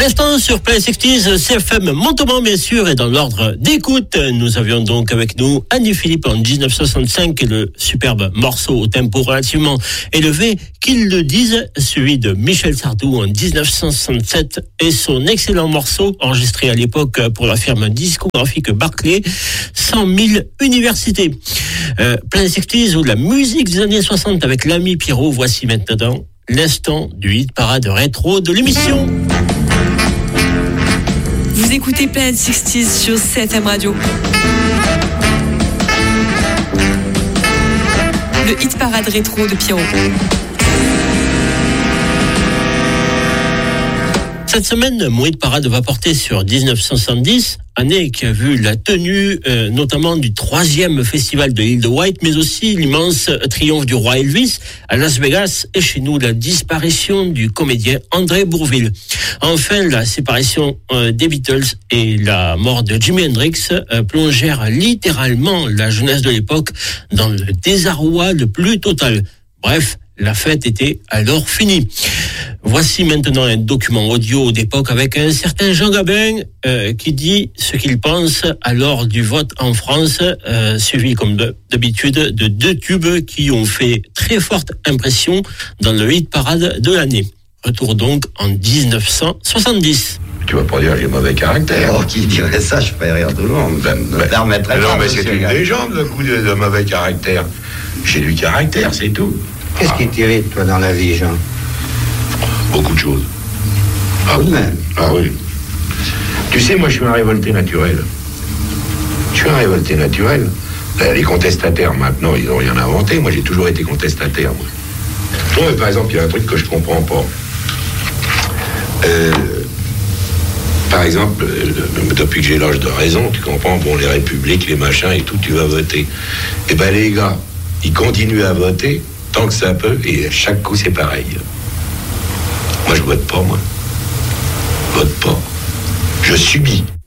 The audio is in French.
l'instant sur Play 60s, CFM Montauban bien sûr, et dans l'ordre d'écoute, nous avions donc avec nous Annie Philippe en 1965 et le superbe morceau au tempo relativement élevé, qu'ils le disent, suivi de Michel Sardou en 1967 et son excellent morceau enregistré à l'époque pour la firme discographique Barclay, 100 000 universités. Play 60s ou de la musique des années 60 avec l'ami Pierrot, voici maintenant l'instant du hit parade rétro de l'émission. Vous écoutez Planet 60s sur 7M Radio. Le hit parade rétro de Pierrot. Cette semaine, mon hit parade va porter sur 1970, année qui a vu la tenue notamment du 3e festival de l'île de White, mais aussi l'immense triomphe du roi Elvis à Las Vegas et chez nous la disparition du comédien André Bourvil. Enfin, la séparation des Beatles et la mort de Jimi Hendrix plongèrent littéralement la jeunesse de l'époque dans le désarroi le plus total. Bref, la fête était alors finie. Voici maintenant un document audio d'époque avec un certain Jean Gabin qui dit ce qu'il pense à l'heure du vote en France, suivi comme d'habitude de 2 tubes qui ont fait très forte impression dans le hit parade de l'année. Retour donc en 1970. Tu vas pas dire j'ai mauvais caractère. Oh, qui dirait ça, je ferais rire tout le monde. Non, mais c'est une légende, le coup de mauvais caractère. J'ai du caractère, c'est tout. Qu'est-ce qui t'irrite, toi, dans la vie, Jean? Beaucoup de choses. Tout de même. Ah oui. Tu sais, moi, je suis un révolté naturel. Les contestataires, maintenant, ils n'ont rien inventé. Moi, j'ai toujours été contestataire, moi. Non, mais par exemple, il y a un truc que je comprends pas. Par exemple, depuis que j'ai l'âge de raison, tu comprends, bon, les républiques, les machins et tout, tu vas voter. Eh ben, les gars, ils continuent à voter tant que ça peut, et à chaque coup, c'est pareil. Moi, je vote pas, moi. Je vote pas. Je subis.